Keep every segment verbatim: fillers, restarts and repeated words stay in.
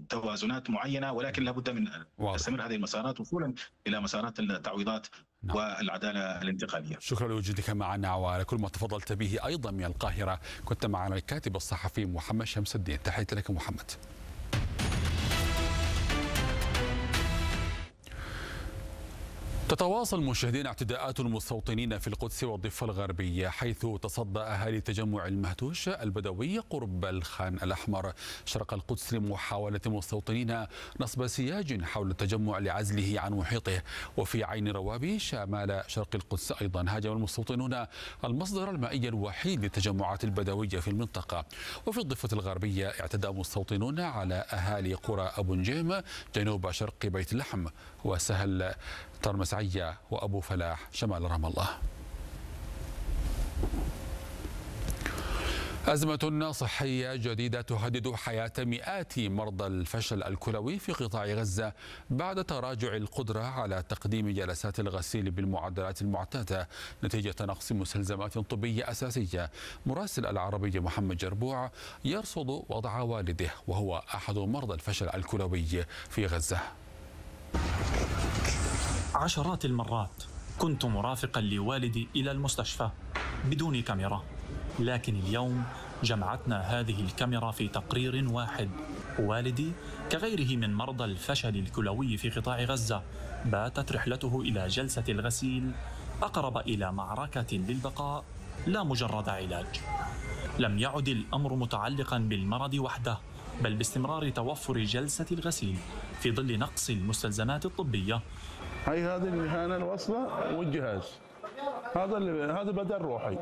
توازنات معينه، ولكن لابد من ان تستمر هذه المسارات وصولا الى مسارات التعويضات نعم. والعداله الانتقاليه. شكرا لوجودك معنا وعلى كل ما تفضلت به ايضا من القاهره. كنت معنا الكاتب الصحفي محمد شمس الدين. تحياتي لك محمد. تتواصل مشاهدين اعتداءات المستوطنين في القدس والضفة الغربية، حيث تصدى أهالي تجمع المهتوش البدوي قرب الخان الأحمر شرق القدس لمحاولة مستوطنين نصب سياج حول التجمع لعزله عن محيطه. وفي عين روابي شمال شرق القدس أيضا هاجم المستوطنون المصدر المائي الوحيد للتجمعات البدوية في المنطقة. وفي الضفة الغربية اعتدى مستوطنون على أهالي قرى أبو نجيم جنوب شرق بيت اللحم وسهل ترمسعية وأبو فلاح شمال رام الله. أزمة صحية جديدة تهدد حياة مئات مرضى الفشل الكلوي في قطاع غزة بعد تراجع القدرة على تقديم جلسات الغسيل بالمعدلات المعتادة نتيجة نقص مستلزمات طبية أساسية. مراسل العربية محمد جربوع يرصد وضع والده وهو أحد مرضى الفشل الكلوي في غزة. عشرات المرات كنت مرافقا لوالدي إلى المستشفى بدون كاميرا، لكن اليوم جمعتنا هذه الكاميرا في تقرير واحد. والدي كغيره من مرضى الفشل الكلوي في قطاع غزة باتت رحلته إلى جلسة الغسيل أقرب إلى معركة للبقاء لا مجرد علاج. لم يعد الأمر متعلقا بالمرض وحده، بل باستمرار توفر جلسة الغسيل في ظل نقص المستلزمات الطبية. هاي هذه المهنة الوصلة والجهاز، هذا اللي هذا بدل روحي.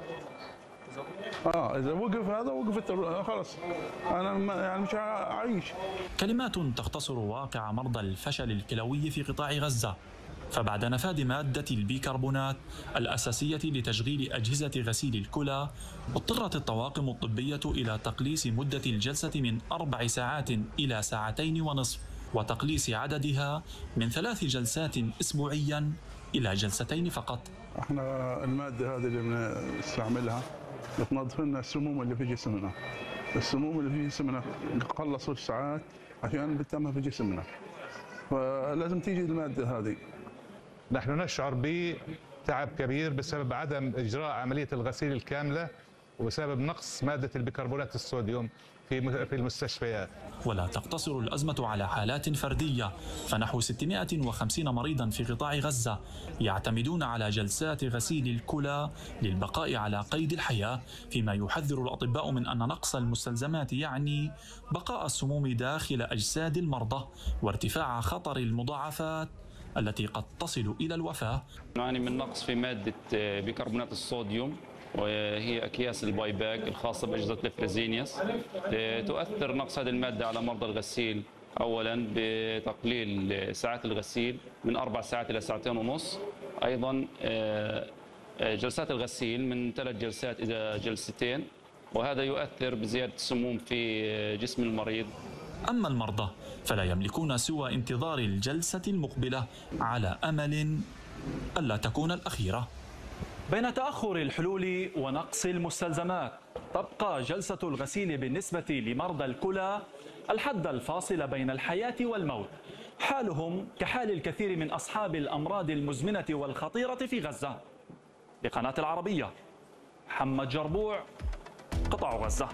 اه اذا وقف هذا وقفت خلاص انا يعني مش عايش. كلمات تختصر واقع مرضى الفشل الكلوي في قطاع غزة. فبعد نفاذ مادة البيكربونات الأساسية لتشغيل أجهزة غسيل الكلى، اضطرت الطواقم الطبية إلى تقليص مدة الجلسة من أربع ساعات إلى ساعتين ونصف، وتقليص عددها من ثلاث جلسات أسبوعيا إلى جلستين فقط. احنا المادة هذه اللي بنستعملها بتنظف لنا السموم اللي في جسمنا. السموم اللي في جسمنا قلصوا الساعات عشان بتتمها في جسمنا، فلازم تيجي المادة هذه. نحن نشعر بتعب كبير بسبب عدم إجراء عملية الغسيل الكاملة وبسبب نقص مادة البيكربونات الصوديوم في في المستشفيات. ولا تقتصر الأزمة على حالات فردية، فنحو ستمائة وخمسين مريضا في قطاع غزة يعتمدون على جلسات غسيل الكلى للبقاء على قيد الحياة، فيما يحذر الأطباء من أن نقص المستلزمات يعني بقاء السموم داخل أجساد المرضى وارتفاع خطر المضاعفات التي قد تصل إلى الوفاة. نعاني من نقص في مادة بيكربونات الصوديوم، وهي أكياس الباي باك الخاصة بأجهزة الفريزينيوس. تؤثر نقص هذه المادة على مرضى الغسيل أولا بتقليل ساعات الغسيل من أربع ساعات إلى ساعتين ونص. أيضا جلسات الغسيل من ثلاث جلسات إلى جلستين، وهذا يؤثر بزيادة السموم في جسم المريض. أما المرضى فلا يملكون سوى انتظار الجلسة المقبلة على أمل ألا تكون الأخيرة. بين تأخر الحلول ونقص المستلزمات، تبقى جلسة الغسيل بالنسبة لمرضى الكلى الحد الفاصل بين الحياة والموت. حالهم كحال الكثير من أصحاب الأمراض المزمنة والخطيرة في غزة. لقناة العربية، محمد جربوع، قطاع غزة.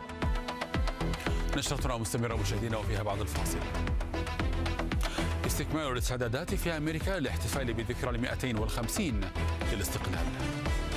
نشرتنا مستمرة مشاهدينا وفيها بعد الفاصل. استكمال الاستعدادات في أمريكا للاحتفال بذكرى المئتين والخمسين للاستقلال.